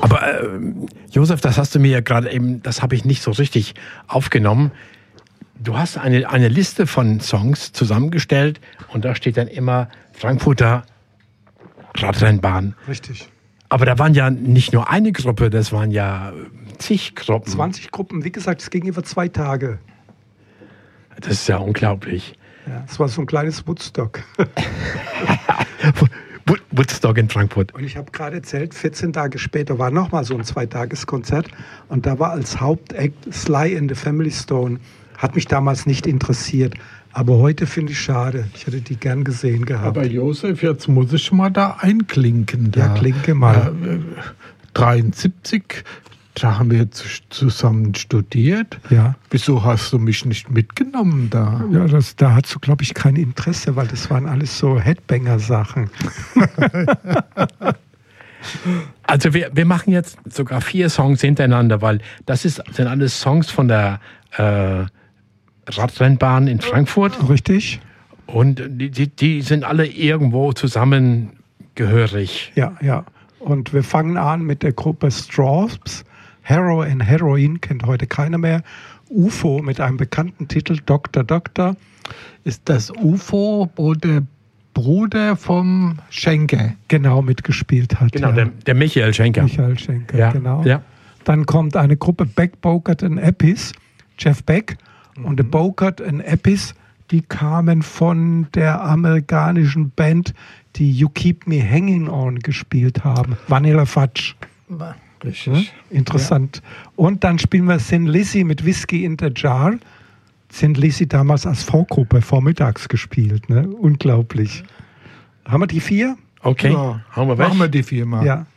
Aber Josef, das hast du mir ja gerade eben, das habe ich nicht so richtig aufgenommen. Du hast eine Liste von Songs zusammengestellt und da steht dann immer Frankfurter Radrennbahn. Richtig. Aber da waren ja nicht nur eine Gruppe, das waren ja zig Gruppen. 20 Gruppen, wie gesagt, es ging über 2 Tage. Das ist ja unglaublich. Ja, es war so ein kleines Woodstock. Woodstock in Frankfurt. Und ich habe gerade erzählt, 14 Tage später war nochmal so ein 2-Tages-Konzert und da war als Hauptact Sly and the Family Stone. Hat mich damals nicht interessiert, aber heute finde ich schade. Ich hätte die gern gesehen gehabt. Aber Josef, jetzt muss ich mal da einklinken. Ja, klinke mal. 73, da haben wir zusammen studiert. Ja. Wieso hast du mich nicht mitgenommen da? Ja, da hast du, glaube ich, kein Interesse, weil das waren alles so Headbanger-Sachen. Also wir machen jetzt sogar 4 Songs hintereinander, weil das sind alles Songs von der Radrennbahn in Frankfurt. Richtig. Und die sind alle irgendwo zusammengehörig. Ja. Und wir fangen an mit der Gruppe Straws. Hero and Heroin kennt heute keiner mehr. UFO mit einem bekannten Titel, Dr. Doctor. Ist das UFO, wo der Bruder vom Schenker genau mitgespielt hat. Genau, ja. der Michael Schenker. Michael Schenker, ja, genau. Ja. Dann kommt eine Gruppe Beck, Bogert and Epis, Jeff Beck. Und der Bogert and Epis, die kamen von der amerikanischen Band, die You Keep Me Hanging On gespielt haben. Vanilla Fudge. Richtig. Interessant. Ja. Und dann spielen wir Thin Lizzy mit Whiskey in the Jar. Thin Lizzy damals als Vorgruppe vormittags gespielt. Ne? Unglaublich. Haben wir die 4? Okay, Ja. hauen wir weg. Machen wir die 4 mal. Ja.